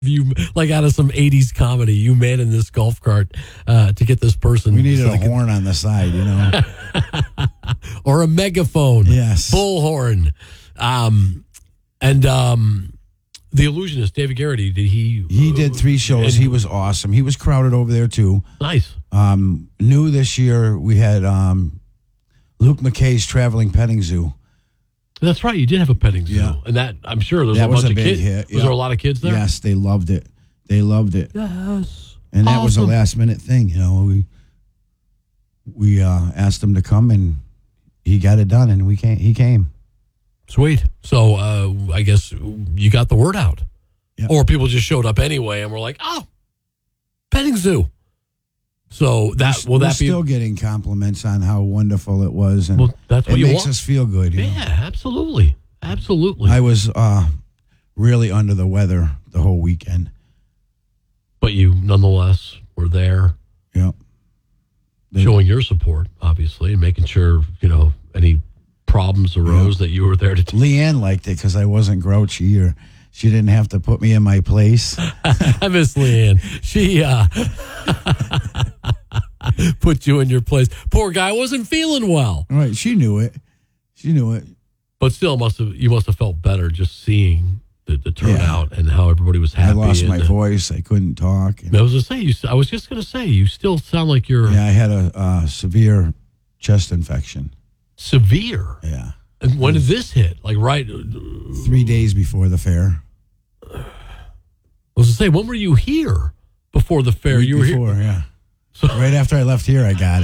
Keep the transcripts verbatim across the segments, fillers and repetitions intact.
You like out of some eighties comedy, you man in this golf cart uh, to get this person. We needed so a horn on the side, you know, or a megaphone. Yes, bullhorn. Um, and um, the Illusionist, David Garrity, did he? He did three shows. And, he was awesome. He was crowded over there too. Nice. Um, new this year, we had um, Luke McKay's Traveling Petting Zoo. That's right. You did have a petting zoo, yeah. and that I'm sure there was that a bunch was a of big kids. hit. Was yeah. there a lot of kids there? Yes, they loved it. They loved it. Yes, and that awesome. was a last minute thing. You know, we we uh, asked him to come, and he got it done, and we came. He came. Sweet. So uh, I guess you got the word out, yep. or people just showed up anyway, and were like, "Oh, petting zoo." So that we're, will we're that be still getting compliments on how wonderful it was, and well, that's what it you makes want. us feel good. You Yeah, know? absolutely, absolutely. I was uh, really under the weather the whole weekend, but you nonetheless were there, yeah, showing your support, obviously, and making sure you know any problems arose yeah. that you were there to. T- Leanne liked it because I wasn't grouchy or. She didn't have to put me in my place. I miss Leanne. She uh, put you in your place. Poor guy wasn't feeling well. Right, she knew it. She knew it. But still, must have you must have felt better just seeing the, the turnout yeah. and how everybody was happy. I lost and, my voice. I couldn't talk. I was gonna say you. I was just going to say you still sound like you're. Yeah, I had a uh, severe chest infection. Severe. Yeah. And when did this hit? Like right three days before the fair. I was to say, when were you here before the fair? Week you were before, here, yeah. So, right after I left here, I got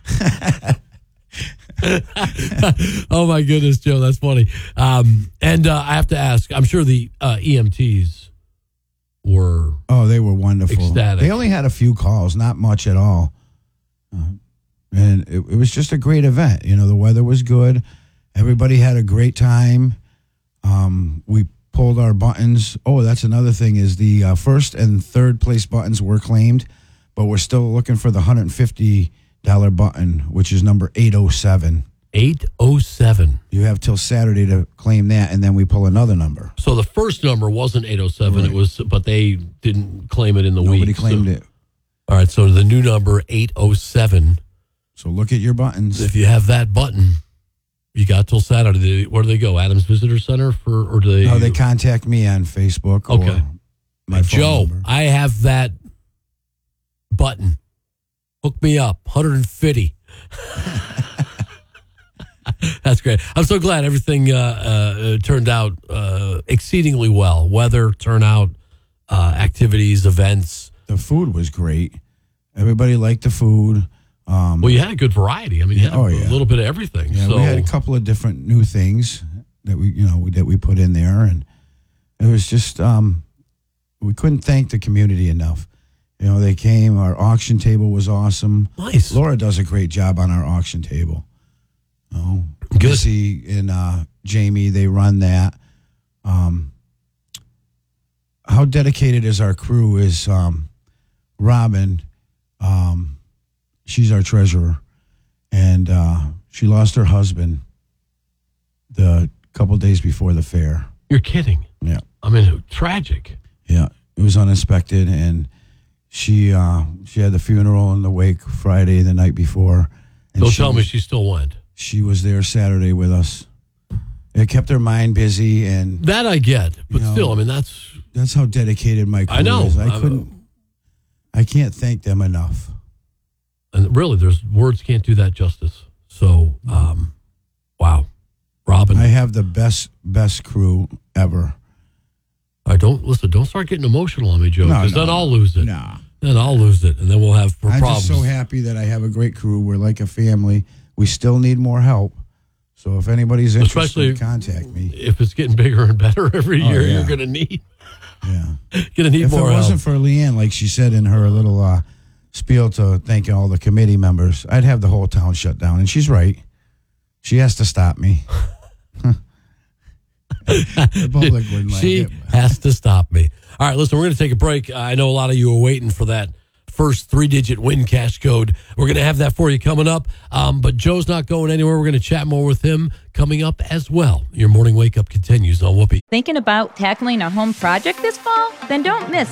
it. Oh my goodness, Joe, that's funny. Um, and uh, I have to ask, I'm sure the uh, E M Ts were. Oh, they were wonderful. Ecstatic. They only had a few calls, not much at all, uh, and it, it was just a great event. You know, the weather was good. Everybody had a great time. Um, we pulled our buttons. Oh, that's another thing is the uh, first and third place buttons were claimed, but we're still looking for the one hundred fifty dollars button, which is number eight oh seven. eight oh seven. You have till Saturday to claim that, and then we pull another number. So the first number wasn't eight oh seven. Right. It was, but they didn't claim it in the Nobody week. Nobody claimed so, it. All right, so the new number, eight oh seven. So look at your buttons. If you have that button, you got till Saturday. Where do they go? Adams Visitor Center for, or do they? No, they contact me on Facebook. Okay. Or my phone Joe, number. I have that button. Hook me up. one hundred fifty. That's great. I'm so glad everything uh, uh, turned out uh, exceedingly well. Weather, turnout, uh, activities, events. The food was great. Everybody liked the food. Um, well, you had a good variety. I mean, you had oh, a, yeah. a little bit of everything. Yeah, so. we had a couple of different new things that we, you know, that we put in there, and it was just um, we couldn't thank the community enough. You know, they came. Our auction table was awesome. Nice. Laura does a great job on our auction table. Oh, Good. Missy and uh, Jamie, they run that. Um, how dedicated is our crew? Is um, Robin? Um, she's our treasurer, and uh, she lost her husband the couple days before the fair. You're kidding. Yeah. I mean, tragic. Yeah, it was unexpected, and she uh, she had the funeral and the wake Friday the night before. And Don't she tell me was, she still went. She was there Saturday with us. It kept her mind busy, and That I get, but you know, still, I mean, that's... that's how dedicated my crew I know. is. I I'm- couldn't, I can't thank them enough. And really, there's words can't do that justice. So, um, wow. Robin. I have the best, best crew ever. I don't, listen, don't start getting emotional on me, Joe, No, because no, then no. I'll lose it. Nah. Then I'll lose it, and then we'll have I'm problems. just so happy that I have a great crew. We're like a family. We still need more help. So if anybody's interested, Especially contact me. If it's getting bigger and better every Oh, year, yeah. you're going to need, Yeah. going to need If it more wasn't help. for Leanne, like she said in her little uh, spiel to thank all the committee members, I'd have the whole town shut down. And she's right. She has to stop me. The public wouldn't like She it. has to stop me. All right, listen, we're going to take a break. I know a lot of you are waiting for that first three-digit win cash code. We're going to have that for you coming up. Um, but Joe's not going anywhere. We're going to chat more with him coming up as well. Your morning wake-up continues on Whoopee. Thinking about tackling a home project this fall? Then don't miss